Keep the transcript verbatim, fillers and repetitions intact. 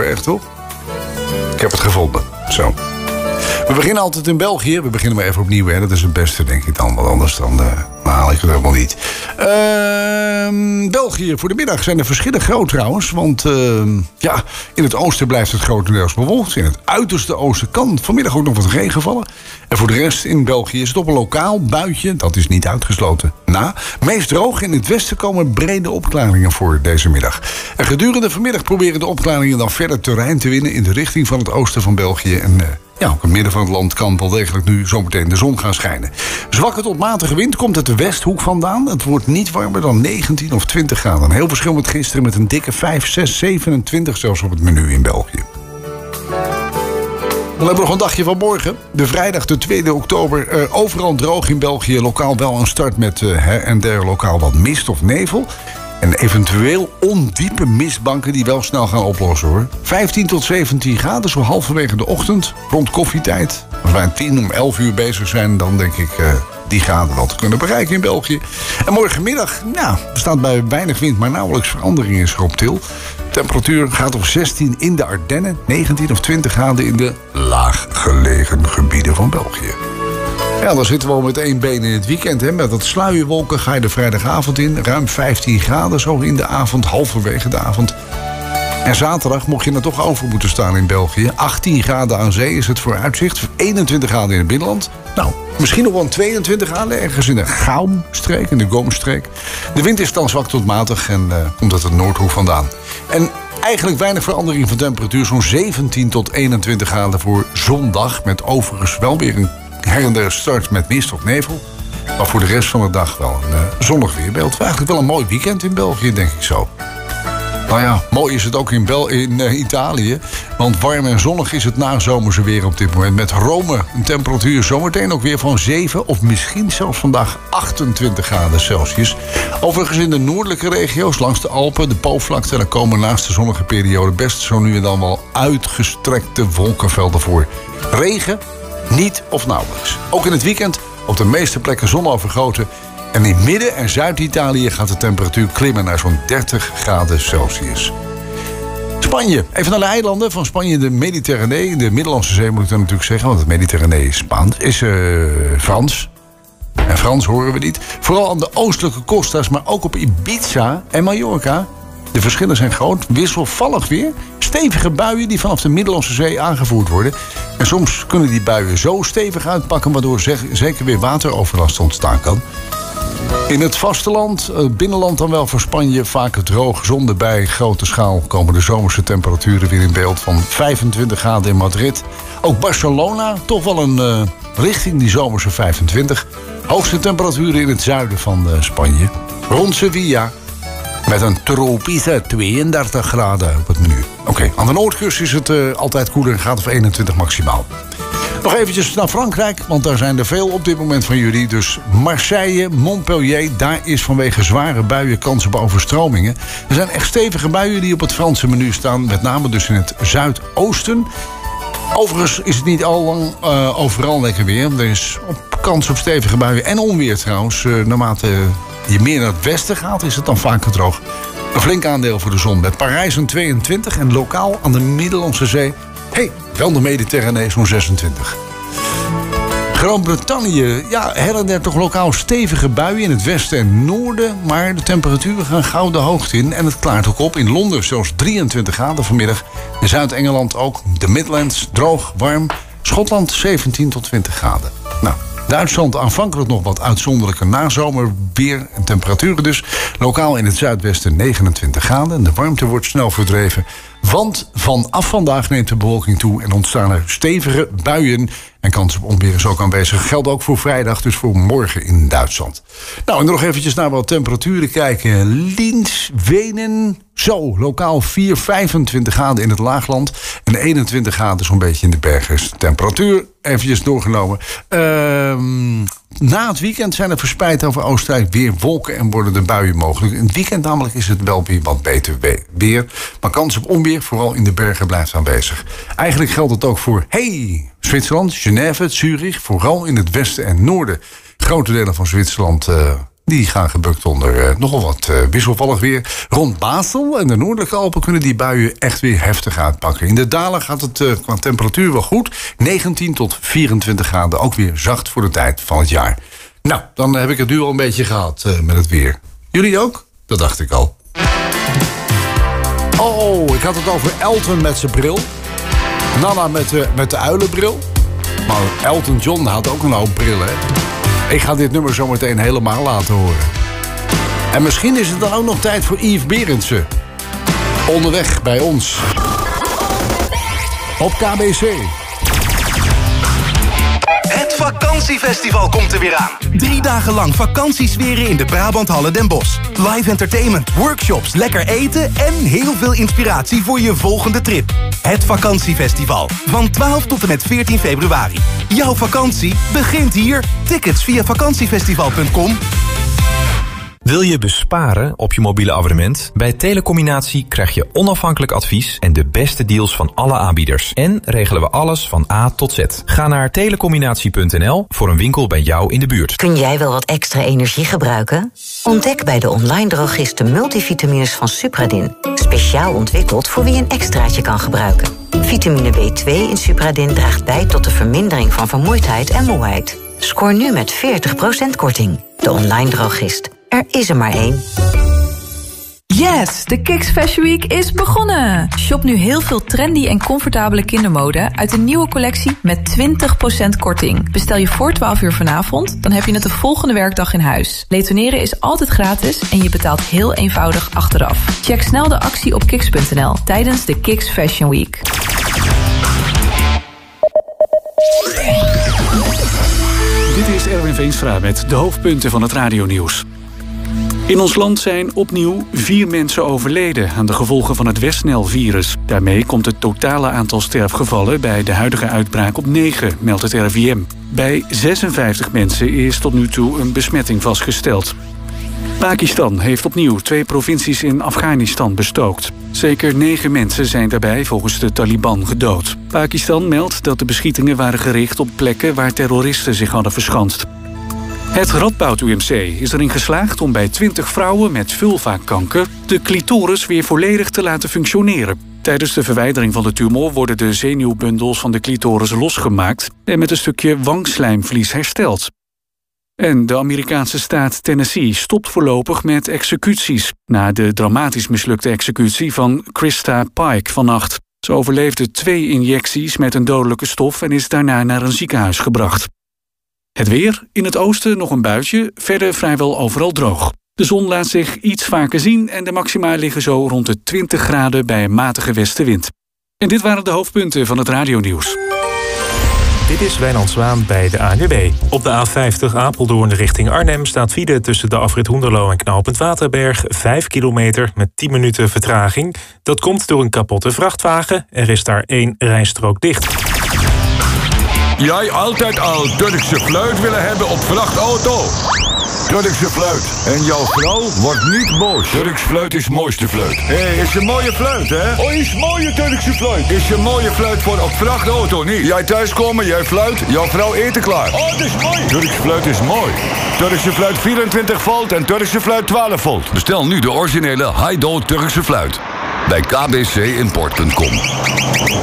erg, toch? Ik heb het gevonden. Zo. We beginnen altijd in België. We beginnen maar even opnieuw. Hè. Dat is het beste, denk ik dan. Want anders dan, uh, dan haal ik het helemaal niet. Uh, België, voor de middag zijn de verschillen groot trouwens. Want uh, ja, in het oosten blijft het grotendeels bewolkt. In het uiterste oosten kan vanmiddag ook nog wat regen vallen. En voor de rest in België is het op een lokaal buitje. Dat is niet uitgesloten. Na, meest droog. In het westen komen brede opklaringen voor deze middag. En gedurende vanmiddag proberen de opklaringen dan verder terrein te winnen in de richting van het oosten van België. En uh, ja, ook het midden van het land kan wel degelijk nu zometeen de zon gaan schijnen. Zwakke tot matige wind komt uit de westhoek vandaan. Het wordt niet warmer dan negentien of twintig graden. Een heel verschil met gisteren met een dikke vijf, zes, zevenentwintig zelfs op het menu in België. Dan hebben we nog een dagje van morgen. De vrijdag de tweede oktober. Uh, overal droog in België. Lokaal wel een start met uh, her en der lokaal wat mist of nevel. En eventueel ondiepe mistbanken die wel snel gaan oplossen, hoor. vijftien tot zeventien graden, zo halverwege de ochtend. Rond koffietijd. Als wij tien om elf uur bezig zijn, dan denk ik uh, die graden wel te kunnen bereiken in België. En morgenmiddag, nou, er staat bij weinig wind, maar nauwelijks verandering is er op til. Temperatuur gaat op zestien in de Ardennen, negentien of twintig graden in de laaggelegen gebieden van België. Ja, dan zitten we al met één been in het weekend. Hè. Met dat sluierwolken ga je de vrijdagavond in. Ruim vijftien graden zo in de avond, halverwege de avond. En zaterdag mocht je er toch over moeten staan in België. achttien graden aan zee is het vooruitzicht. eenentwintig graden in het binnenland. Nou, misschien nog wel een tweeëntwintig graden ergens in de Gaumstreek, in de Goomstreek. De wind is dan zwak tot matig en uh, komt uit het noordhoek vandaan. En eigenlijk weinig verandering van temperatuur. Zo'n zeventien tot eenentwintig graden voor zondag. Met overigens wel weer een her en der start met mist of nevel. Maar voor de rest van de dag wel een uh, zonnig weerbeeld. Eigenlijk wel een mooi weekend in België, denk ik zo. Nou ja, mooi is het ook in, Bel- in uh, Italië. Want warm en zonnig is het nazomerse weer op dit moment. Met Rome een temperatuur zometeen ook weer van zeven... of misschien zelfs vandaag achtentwintig graden Celsius. Overigens in de noordelijke regio's langs de Alpen, de Poolvlakte... daar komen naast de zonnige periode best zo nu en dan wel uitgestrekte wolkenvelden voor. Regen, niet of nauwelijks. Ook in het weekend op de meeste plekken zonovergoten. En in Midden- en Zuid-Italië gaat de temperatuur klimmen naar zo'n dertig graden Celsius. Spanje. Even naar de eilanden van Spanje, de Mediterranee. De Middellandse Zee moet ik dan natuurlijk zeggen, want het Mediterranee is Spaans. Is uh, Frans. En Frans horen we niet. Vooral aan de oostelijke costa's, maar ook op Ibiza en Mallorca. De verschillen zijn groot, wisselvallig weer. Stevige buien die vanaf de Middellandse Zee aangevoerd worden. En soms kunnen die buien zo stevig uitpakken, waardoor zeker weer wateroverlast ontstaan kan. In het vasteland, het binnenland dan wel voor Spanje, vaak het droog, zon erbij, grote schaal, komen de zomerse temperaturen weer in beeld van vijfentwintig graden in Madrid. Ook Barcelona, toch wel een uh, richting die zomerse vijfentwintig. Hoogste temperaturen in het zuiden van uh, Spanje. Rond Sevilla, met een tropische tweeëndertig graden op het menu. Oké, okay, aan de noordkust is het uh, altijd koeler, een graad of eenentwintig maximaal. Nog eventjes naar Frankrijk, want daar zijn er veel op dit moment van jullie. Dus Marseille, Montpellier, daar is vanwege zware buien kans op overstromingen. Er zijn echt stevige buien die op het Franse menu staan, met name dus in het zuidoosten. Overigens is het niet al lang uh, overal lekker weer. Er is op kans op stevige buien en onweer trouwens. Uh, naarmate je meer naar het westen gaat, is het dan vaker droog. Een flink aandeel voor de zon. Met Parijs een tweeëntwintig en lokaal aan de Middellandse Zee, hey, wel de Mediterranee zo'n zesentwintig. Groot-Brittannië, ja, her en der toch lokaal stevige buien in het westen en noorden. Maar de temperaturen gaan gauw de hoogte in. En het klaart ook op. In Londen zelfs drieëntwintig graden vanmiddag. In Zuid-Engeland ook. De Midlands, droog, warm. Schotland zeventien tot twintig graden. Nou, Duitsland aanvankelijk nog wat uitzonderlijke nazomerweer en temperaturen dus. Lokaal in het zuidwesten negenentwintig graden. En de warmte wordt snel verdreven. Want vanaf vandaag neemt de bewolking toe en ontstaan er stevige buien. En kans op onweer is ook aanwezig. Geldt ook voor vrijdag, dus voor morgen in Duitsland. Nou, en nog eventjes naar wat temperaturen kijken. Linz, Wenen, zo, lokaal vier, vijfentwintig graden in het laagland. En eenentwintig graden zo'n beetje in de bergen. Dus de temperatuur, eventjes doorgenomen. Ehm... Na het weekend zijn er verspreid over Oostenrijk weer wolken en worden de buien mogelijk. In het weekend namelijk is het wel weer wat beter weer. Maar kans op onweer, vooral in de bergen, blijft aanwezig. Eigenlijk geldt het ook voor, hey, Zwitserland, Genève, Zurich. Vooral in het westen en noorden. Grote delen van Zwitserland uh, Die gaan gebukt onder uh, nogal wat uh, wisselvallig weer. Rond Basel en de noordelijke Alpen kunnen die buien echt weer heftig uitpakken. In de dalen gaat het uh, qua temperatuur wel goed. negentien tot vierentwintig graden, ook weer zacht voor de tijd van het jaar. Nou, dan heb ik het nu al een beetje gehad uh, met het weer. Jullie ook? Dat dacht ik al. Oh, ik had het over Elton met zijn bril. Nana met de, met de uilenbril. Maar Elton John had ook een hoop bril, hè? Ik ga dit nummer zometeen helemaal laten horen. En misschien is het dan ook nog tijd voor Yves Berendsen. Onderweg bij ons. Op K B C. Het vakantiefestival komt er weer aan. Drie dagen lang vakantiesferen in de Brabanthallen Den Bosch. Live entertainment, workshops, lekker eten en heel veel inspiratie voor je volgende trip. Het vakantiefestival. Van twaalf tot en met veertien februari. Jouw vakantie begint hier. Tickets via vakantiefestival punt com. Wil je besparen op je mobiele abonnement? Bij Telecombinatie krijg je onafhankelijk advies en de beste deals van alle aanbieders. En regelen we alles van A tot Z. Ga naar telecombinatie punt n l voor een winkel bij jou in de buurt. Kun jij wel wat extra energie gebruiken? Ontdek bij de online drogist de multivitamines van Supradin. Speciaal ontwikkeld voor wie een extraatje kan gebruiken. Vitamine B twee in Supradin draagt bij tot de vermindering van vermoeidheid en moeheid. Scoor nu met veertig procent korting. De online drogist. Er is er maar één. Yes, de Kiks Fashion Week is begonnen! Shop nu heel veel trendy en comfortabele kindermode uit een nieuwe collectie met twintig procent korting. Bestel je voor twaalf uur vanavond, dan heb je het de volgende werkdag in huis. Retourneren is altijd gratis en je betaalt heel eenvoudig achteraf. Check snel de actie op kiks punt n l tijdens de Kiks Fashion Week. Dit is Erwin Veenstra met de hoofdpunten van het radionieuws. In ons land zijn opnieuw vier mensen overleden aan de gevolgen van het Westnel-virus. Daarmee komt het totale aantal sterfgevallen bij de huidige uitbraak op negen, meldt het R I V M. Bij zesenvijftig mensen is tot nu toe een besmetting vastgesteld. Pakistan heeft opnieuw twee provincies in Afghanistan bestookt. Zeker negen mensen zijn daarbij volgens de Taliban gedood. Pakistan meldt dat de beschietingen waren gericht op plekken waar terroristen zich hadden verschanst. Het Radboud U M C is erin geslaagd om bij twintig vrouwen met vulvakanker de clitoris weer volledig te laten functioneren. Tijdens de verwijdering van de tumor worden de zenuwbundels van de clitoris losgemaakt en met een stukje wangslijmvlies hersteld. En de Amerikaanse staat Tennessee stopt voorlopig met executies na de dramatisch mislukte executie van Krista Pike vannacht. Ze overleefde twee injecties met een dodelijke stof en is daarna naar een ziekenhuis gebracht. Het weer, in het oosten nog een buitje, verder vrijwel overal droog. De zon laat zich iets vaker zien en de maxima liggen zo rond de twintig graden bij een matige westenwind. En dit waren de hoofdpunten van het radionieuws. Dit is Wijnand Zwaan bij de A N W B. Op de A vijftig Apeldoorn richting Arnhem staat file tussen de afrit Hoenderloo en knooppunt Waterberg vijf kilometer met tien minuten vertraging. Dat komt door een kapotte vrachtwagen. Er is daar één rijstrook dicht. Jij altijd al Turkse fluit willen hebben op vrachtauto? Turkse fluit. En jouw vrouw wordt niet boos. Turks fluit is mooiste fluit. Hé, hey, is een mooie fluit, hè? Oh, is mooie Turkse fluit. Is een mooie fluit voor op vrachtauto, niet? Jij thuiskomen, jij fluit, jouw vrouw eten klaar. Oh, dat is mooi. Turks fluit is mooi. Turkse fluit vierentwintig volt en Turkse fluit twaalf volt. Bestel nu de originele High-Do Turkse fluit. Bij k b c import punt com.